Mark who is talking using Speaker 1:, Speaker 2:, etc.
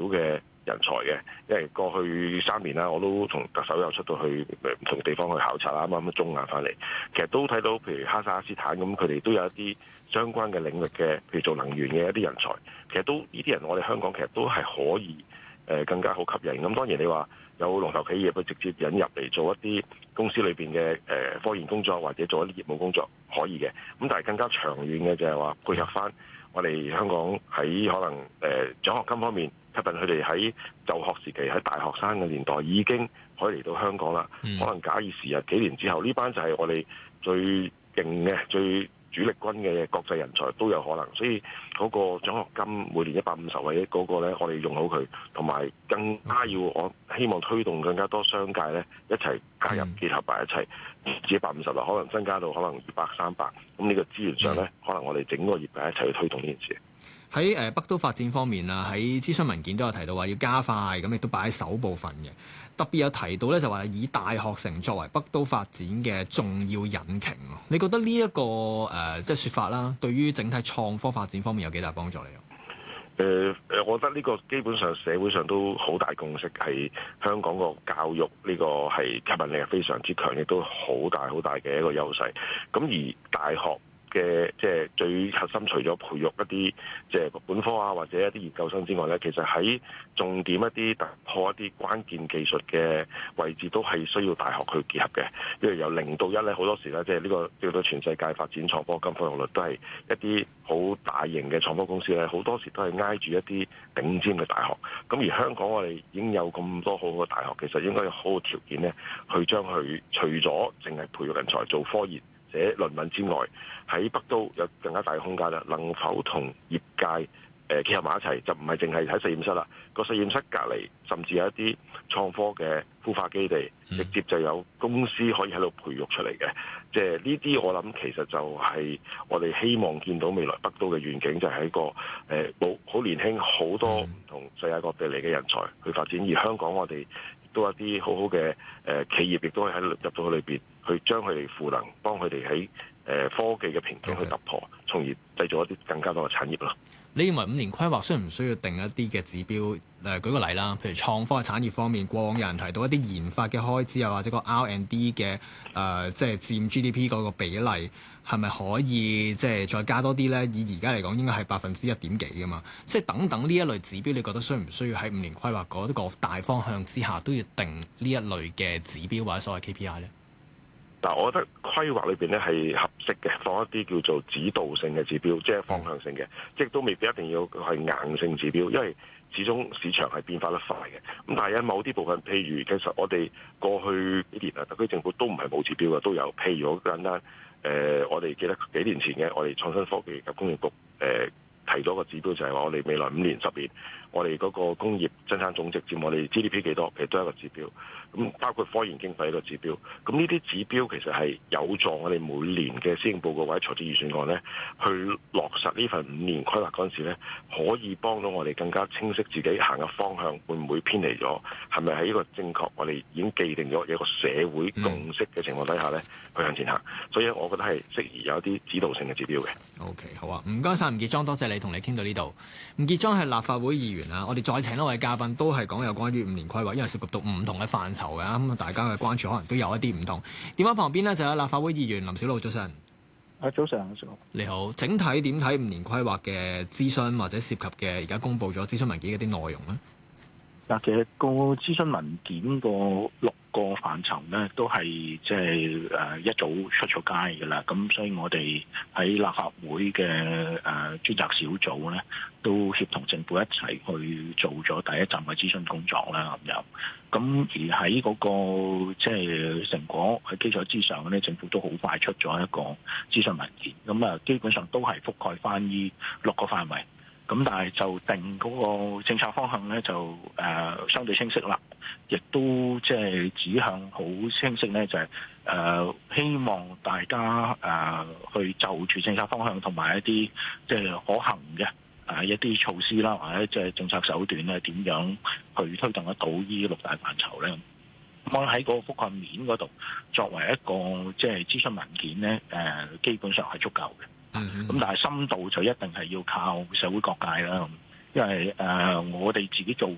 Speaker 1: 嘅人才嘅，因為過去3年啦，我都同特首有出到去唔同地方去考察啦，啱啱中亞翻嚟，其實都睇到譬如哈薩克斯坦咁，佢哋都有一啲相關嘅領域嘅，譬如做能源嘅一啲人才，其實都呢啲人我哋香港其實都係可以更加好吸引。咁當然你話有龍頭企業去直接引入嚟做一啲公司裏邊嘅科研工作或者做一啲業務工作可以嘅，咁但係更加長遠嘅就係話配合翻我哋香港喺可能獎學金方面吸引佢哋喺就學時期喺大學生嘅年代已經可以嚟到香港啦。可能假以時日幾年之後，呢班就係我哋最勁嘅最主力軍嘅國際人才都有可能，所以嗰個獎學金每年150位嗰個咧，我哋用好佢，同埋更加要我希望推動更加多商界咧一齊加入結合埋一齊，至150啦，可能增加到可能200、300，咁呢個資源上咧，可能我哋整個業界一齊去推動呢件事。
Speaker 2: 喺北都發展方面啦，喺諮詢文件都有提到話要加快，咁亦都擺喺首部分嘅。特別有提到咧，就話以大學城作為北都發展嘅重要引擎。你覺得呢一個即係説法啦，對於整體創科發展方面有幾大幫助嚟？
Speaker 1: 我覺得呢個基本上社會上都好大共識，係香港個教育呢個係吸引力係非常之強，亦都好大嘅一個優勢。咁而大學嘅即係最核心，除咗培育一啲即係本科啊或者一啲研究生之外咧，其實喺重點一啲突破一啲關鍵技術嘅位置都係需要大學去結合嘅。因為由0到1咧，好多時咧即係呢個叫做全世界發展創科金科學率都係一啲好大型嘅創科公司咧，好多時都係挨住一啲頂尖嘅大學。咁而香港我哋已經有咁多好好嘅大學，其實應該有好好條件咧，去將佢除咗淨係培育人才做科研寫論文之外，喺北都有更加大嘅空間啦。能否同業界結合埋一齊，就唔係淨係喺實驗室啦。個實驗室隔離，甚至有一啲創科嘅孵化基地，直接就有公司可以喺度培育出嚟嘅。即係呢啲我諗其實就係我哋希望見到未來北都嘅願景，就係一個好年輕、好多唔同世界各地嚟嘅人才去發展。而香港我哋都有啲好好嘅企業，亦都可以喺入到去裏邊，去將佢哋賦能，幫佢哋喺科技嘅瓶頸去突破，從而製造一啲更加多嘅產業咯。
Speaker 2: 你認為5年規劃需唔需要定一啲嘅指標？舉個例啦，譬如創科嘅產業方面，過往有人提到一啲研發嘅開支啊，或者個 R&D 嘅即係佔 GDP 嗰個比例，係咪可以即係再加多啲咧？以而家嚟講，應該係1%幾噶嘛。即係等等呢一類指標，你覺得需唔需要喺5年規劃嗰個大方向之下，都要定呢一類嘅指標或者所謂 KPI 咧？
Speaker 1: 但我覺得規劃裏邊咧係合適嘅，放一啲叫做指導性嘅指標，即係方向性嘅，即係都未必一定要係硬性指標，因為始終市場係變化得快嘅。咁但係喺某啲部分，譬如其實我哋過去幾年啊，特區政府都唔係冇指標嘅，都有。譬如好簡單，我哋記得幾年前嘅我哋創新科技及工業局提咗個指標，就係話我哋未來5年、10年，我哋嗰個工業生產總值佔我哋 GDP 幾多，其實都係一個指標。咁包括科研經費一個指標。咁呢啲指標其實係有助我哋每年嘅施政報告或者財政預算案咧，去落實呢份5年規劃嗰陣時咧，可以幫到我哋更加清晰自己行嘅方向會唔會偏離咗，係咪喺一個正確我哋已經既定咗一個社會共識嘅情況底下咧，去向前行。所以我覺得係適宜有一啲指導性嘅指標嘅。
Speaker 2: OK， 好啊，唔該晒吳傑莊，多謝你同你傾到呢度。吳傑莊係立法會議員啊，我哋再請一位嘉賓，都係講有關於5年規劃，因為涉及到唔同嘅範疇嘅，咁大家嘅關注可能都有一啲唔同。電話旁邊呢，就有立法會議員林筱魯，早晨。
Speaker 3: 早晨，
Speaker 2: 你好。整體點睇5年規劃嘅諮詢或者涉及嘅而家公布咗諮詢文件嘅啲內容呢？
Speaker 3: 嗱，其實個諮詢文件個6個範疇咧，都係即係一早出咗街嘅啦。咁所以我哋喺立法會嘅專責小組咧，都協同政府一齊去做咗第一站嘅諮詢工作啦。咁而喺嗰個即係成果喺基礎之上咧，政府都好快出咗一個諮詢文件。咁啊，基本上都係覆蓋翻呢6個範圍。咁但係就定嗰個政策方向咧，就相對清晰啦，亦都即係指向好清晰咧，就係希望大家去就住政策方向同埋一啲即係可行嘅一啲措施啦，或者即係政策手段咧，點樣去推動得到呢6大範疇咧？咁我喺個覆蓋面嗰度，作為一個即係諮詢文件咧，基本上係足夠嘅。咁但係深度就一定係要靠社會各界啦，因為我哋自己做